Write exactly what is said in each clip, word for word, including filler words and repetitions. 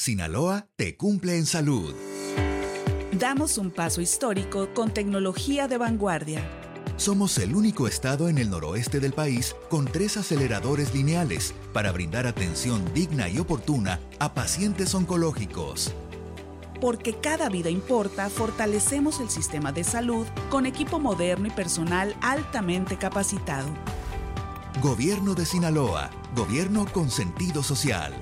Sinaloa te cumple en salud. Damos un paso histórico con tecnología de vanguardia. Somos el único estado en el noroeste del país con tres aceleradores lineales para brindar atención digna y oportuna a pacientes oncológicos. Porque cada vida importa, fortalecemos el sistema de salud con equipo moderno y personal altamente capacitado. Gobierno de Sinaloa, gobierno con sentido social.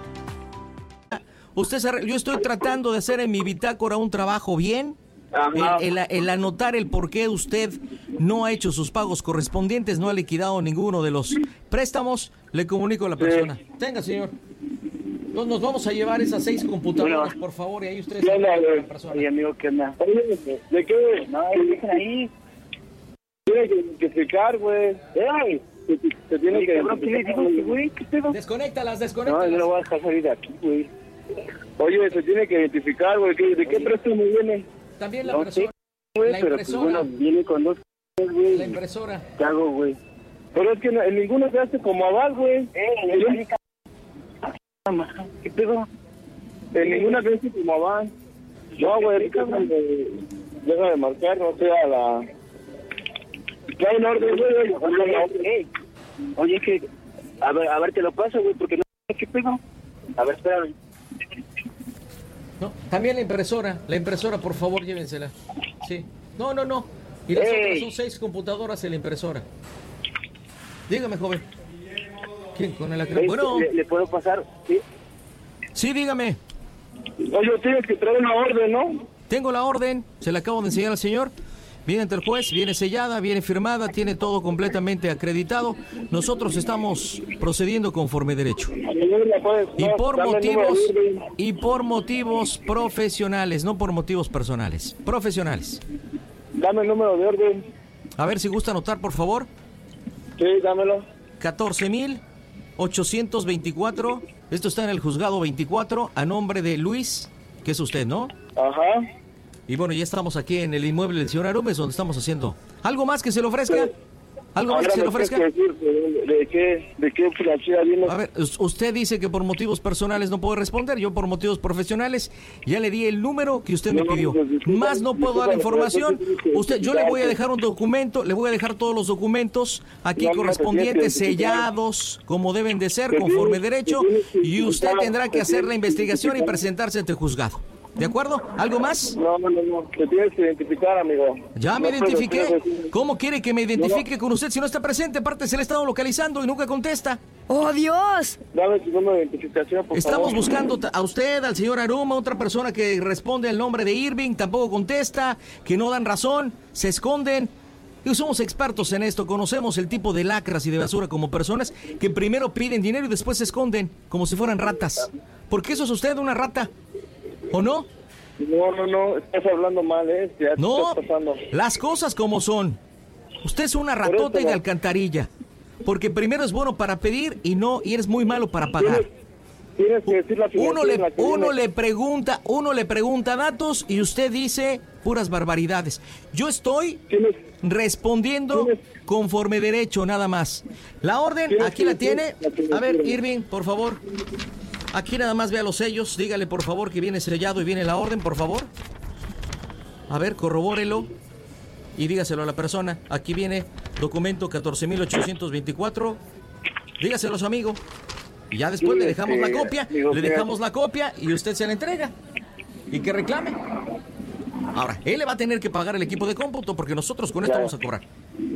Usted, se, yo estoy tratando de hacer en mi bitácora un trabajo bien, el, el, el anotar el por qué usted no ha hecho sus pagos correspondientes, no ha liquidado ninguno de los préstamos, le comunico a la persona. Sí. Tenga, señor. Nos, nos vamos a llevar esas seis computadoras, bueno, por favor, y ahí ustedes... ¿Qué onda, güey? Oye, amigo, ¿qué onda? ¿De qué? No, dejen ahí. Tiene que identificar, güey. ¡Ey! Se, se tiene que identificar, güey. ¿Qué pedo? Desconéctalas, desconéctalas. No, yo no voy a dejar salir de aquí, güey. Oye, se tiene que identificar, güey. ¿De qué préstamo viene? También la no persona. Sé, güey, la pero impresora. Pues, bueno, viene con dos, güey. La impresora. ¿Qué hago, güey? Pero es que en, en ninguno se hace como aval, güey. Eh, ¿Qué pedo? En ninguna se hace como aval. No, güey, déjame, déjame marcar, no sé, a la... Trae un orden, güey. Oye, que... A ver, a ver, te lo paso, güey, porque no sé qué pedo. A ver, espérame. No, también la impresora, la impresora, por favor, llévensela. Sí. No, no, no. Y las Ey. otras son seis computadoras en la impresora. Dígame, joven. ¿Quién? Con el acre... Bueno. ¿Le, ¿Le puedo pasar? Sí. Sí, dígame. Oye, tienes que traer una orden, ¿no? Tengo la orden, se la acabo de enseñar al señor. Viene ante el juez, viene sellada, viene firmada, tiene todo completamente acreditado. Nosotros estamos procediendo conforme derecho. Y por motivos y por motivos profesionales, no por motivos personales, profesionales. Dame el número de orden. A ver si gusta anotar, por favor. Sí, dámelo. catorce mil ochocientos veinticuatro. Esto está en el juzgado veinticuatro a nombre de Luis, que es usted, ¿no? Ajá. Y bueno, ya estamos aquí en el inmueble del señor Arumes, donde estamos haciendo... ¿Algo más que se le ofrezca? ¿Algo más que se le ofrezca? ¿De qué, de qué financiera viene? A ver, usted dice que por motivos personales no puedo responder. Yo por motivos profesionales ya le di el número que usted me pidió. Más no puedo dar información. Usted, yo le voy a dejar un documento, le voy a dejar todos los documentos aquí correspondientes, sellados, como deben de ser, conforme derecho, y usted tendrá que hacer la investigación y presentarse ante el juzgado. ¿De acuerdo? ¿Algo más? No, no, no, te tienes que identificar, amigo. Ya me identifiqué. ¿Cómo quiere que me identifique con usted si no está presente? Aparte se le ha estado localizando y nunca contesta. ¡Oh, Dios! Dame tu número de identificación, por Estamos favor. buscando a usted, al señor Aruma, otra persona que responde al nombre de Irving, tampoco contesta, que no dan razón, se esconden. Y somos expertos en esto, conocemos el tipo de lacras y de basura como personas que primero piden dinero y después se esconden, como si fueran ratas. ¿Por qué eso es usted una rata? ¿O no? No, no, no, estás hablando mal, ¿eh? Ya no, estás pasando. Las cosas como son. Usted es una ratota y de alcantarilla. Porque primero es bueno para pedir y no, y eres muy malo para pagar. Tienes, tienes que decir la uno le, la que uno viene. le pregunta, uno le pregunta datos y usted dice puras barbaridades. Yo estoy ¿Tienes? respondiendo ¿Tienes? conforme derecho, nada más. La orden, aquí la tiene. A ver, Irving, por favor. Aquí nada más vea los sellos, dígale por favor que viene sellado y viene la orden, por favor. A ver, corrobórelo y dígaselo a la persona. Aquí viene documento catorce mil ochocientos veinticuatro. Dígaselo a su amigo. Y ya después sí, le dejamos este, la copia, le dejamos la copia y usted se la entrega. Y que reclame. Ahora, él le va a tener que pagar el equipo de cómputo porque nosotros con esto vamos a cobrar.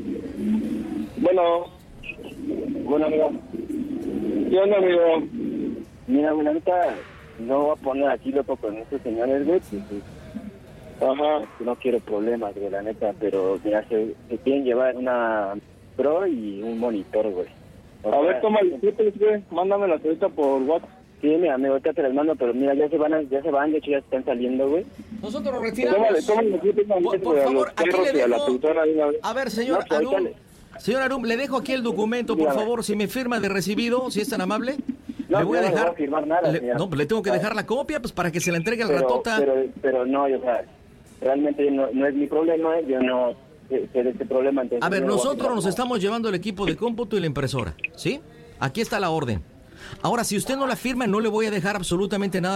Bueno, bueno amigo. ¿Qué onda, amigo? Mira, güey, la neta, no voy a poner aquí loco con estos señores, güey, pues, pues, ajá, no quiero problemas, güey, la neta, pero mira, se, se quieren llevar una Pro y un monitor, güey. O a sea, ver, toma el clipes, güey, mándamelas ahorita por WhatsApp. Sí, mira, amigo, ahorita te las mando, pero mira, ya se van, a, ya se van, de hecho ya están saliendo, güey. Nosotros lo retiramos. Tómale, tómale los clipes, por, por favor, aquí le dejo. A, a ver, señor no, Arum, señor Arum, le dejo aquí el documento, por favor, si me firma de recibido, si es tan amable. No, le voy a dejar. No voy a firmar nada, le, no, le tengo que dejar la copia, pues para que se la entregue al pero, ratota. Pero, pero no, o sea, realmente no, no es mi problema, yo no sé de este problema. Entonces a ver, no nosotros a nos estamos llevando el equipo de cómputo y la impresora, ¿sí? Aquí está la orden. Ahora, si usted no la firma, no le voy a dejar absolutamente nada.